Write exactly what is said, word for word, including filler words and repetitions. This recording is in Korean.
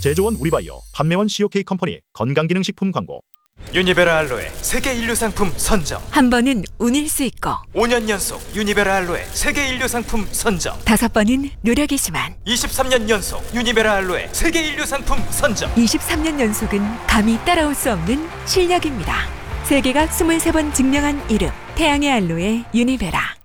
제조원 우리바이오, 판매원 씨오케이 컴퍼니 건강기능식품 광고. 유니베라 알로에 세계 인류 상품 선정. 한 번은 운일 수 있고 오 년 연속 유니베라 알로에 세계 인류 상품 선정. 다섯 번은 노력이지만 이십삼 년 연속 유니베라 알로에 세계 인류 상품 선정. 이십삼 년 연속은 감히 따라올 수 없는 실력입니다. 세계가 이십삼 번 증명한 이름 태양의 알로에 유니베라.